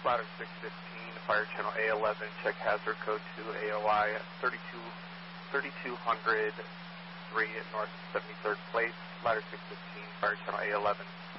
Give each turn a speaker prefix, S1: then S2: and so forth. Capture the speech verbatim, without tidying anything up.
S1: Ladder six fifteen, Fire Channel A eleven, check hazard code two A O I thirty-two hundred three at North seventy-third Place, Ladder six fifteen, Fire Channel A eleven.